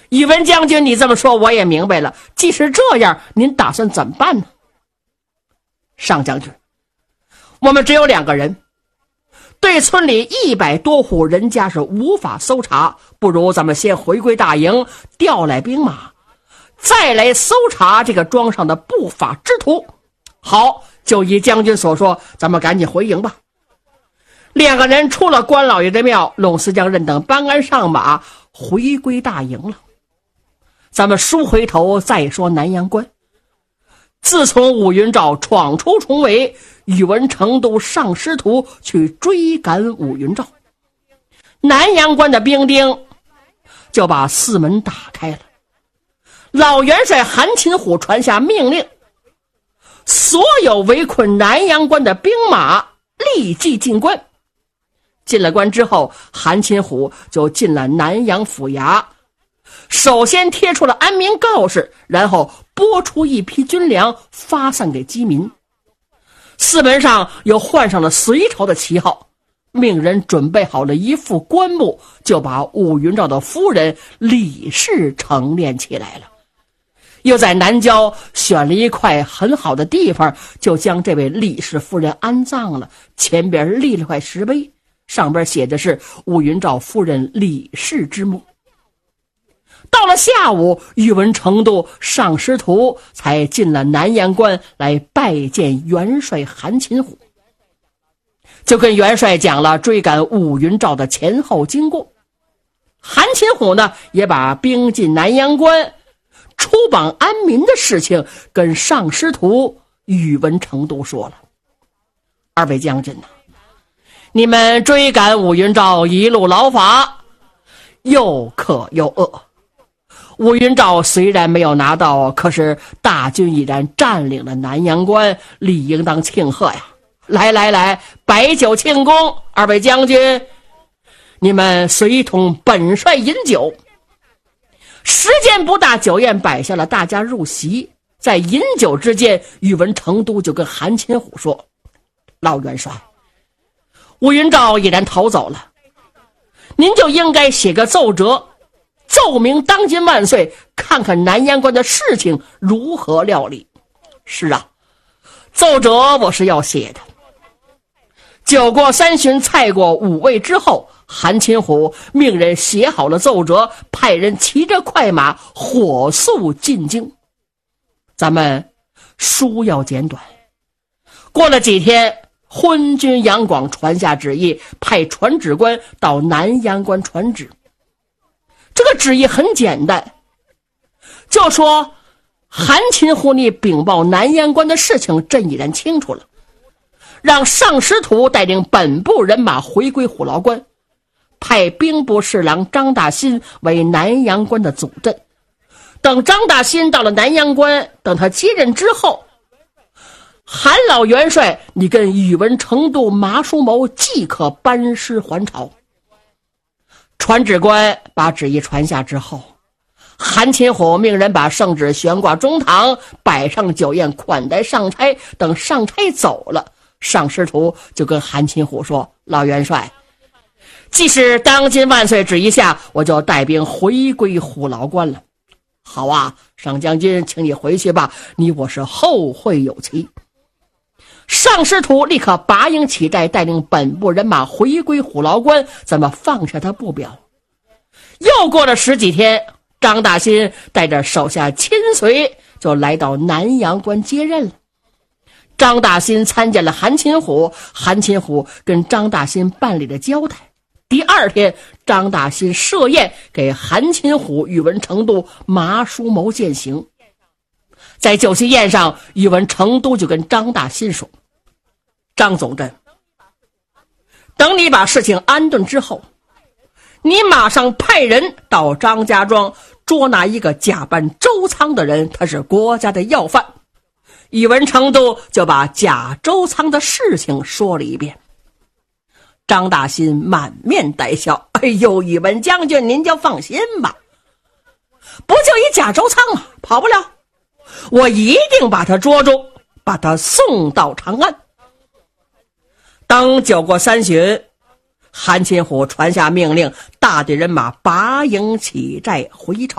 宇文将军，你这么说我也明白了，既是这样，您打算怎么办呢？上将军，我们只有2个人，对村里100多户人家是无法搜查，不如咱们先回归大营，调来兵马，再来搜查这个庄上的不法之徒。好，就依将军所说，咱们赶紧回营吧。2个人出了关老爷的庙，龙思将人等搬鞍上马，回归大营了。咱们梳回头再说南阳关。自从武云照闯出重围，宇文成都上师徒去追赶武云照，南阳关的兵丁就把4门打开了。老元帅韩擒虎传下命令，所有围困南阳关的兵马立即进关。进了关之后，韩擒虎就进了南阳府衙，首先贴出了安民告示，然后拨出一批军粮发散给饥民。4门上又换上了隋朝的旗号，命人准备好了一副棺木，就把武云照的夫人李氏成殓起来了。又在南郊选了一块很好的地方，就将这位李氏夫人安葬了，前边立了块石碑，上边写的是武云照夫人李氏之墓。到了下午，宇文成都上师徒才进了南阳关来拜见元帅韩擒虎，就跟元帅讲了追赶武云照的前后经过。韩擒虎呢，也把兵进南阳关出榜安民的事情跟上师徒宇文成都说了。2位将军呢，你们追赶武云照一路劳乏，又渴又饿。武云照虽然没有拿到，可是大军已然占领了南阳关，理应当庆贺呀！来来来，摆酒庆功！2位将军，你们随同本帅饮酒。时间不大，酒宴摆下了，大家入席。在饮酒之间，宇文成都就跟韩擒虎说：“老元帅，武云照已然逃走了，您就应该写个奏折，奏明当今万岁，看看南阳关的事情如何料理。”是啊，奏折我是要写的。酒过3巡，菜过5味之后，韩擒虎命人写好了奏折，派人骑着快马火速进京。咱们书要简短。过了几天，昏君杨广传下旨意，派传旨官到南阳关传旨。这个旨意很简单，就说韩擒虎你禀报南阳关的事情，朕已然清楚了，让上师徒带领本部人马回归虎牢关，派兵部侍郎张大新为南阳关的总镇。等张大新到了南阳关，等他接任之后，韩老元帅你跟宇文成都、马叔谋即可班师还朝。传旨官把旨意传下之后，韩擒虎命人把圣旨悬挂中堂，摆上酒宴款待上差。等上差走了，上师徒就跟韩擒虎说：“老元帅，既是当今万岁旨意下，我就带兵回归虎牢关了。”好啊，上将军，请你回去吧，你我是后会有期。上师徒立刻拔营起寨，带领本部人马回归虎牢关，咱们放下他不表。又过了10几天，张大新带着手下亲随就来到南阳关接任了。张大新参见了韩擒虎，韩擒虎跟张大新办理了交代。第2天，张大新设宴给韩擒虎、宇文成都、马叔谋饯行。在酒席宴上，宇文成都就跟张大新说：“张总镇，等你把事情安顿之后，你马上派人到张家庄捉拿一个假扮周仓的人，他是国家的要犯。”宇文成都就把假周仓的事情说了一遍。张大新满面带笑：“哎呦，宇文将军您就放心吧，不就一假周仓吗？跑不了，我一定把他捉住，把他送到长安。”等酒过3巡，韩擒虎传下命令，大队人马拔营起寨回朝。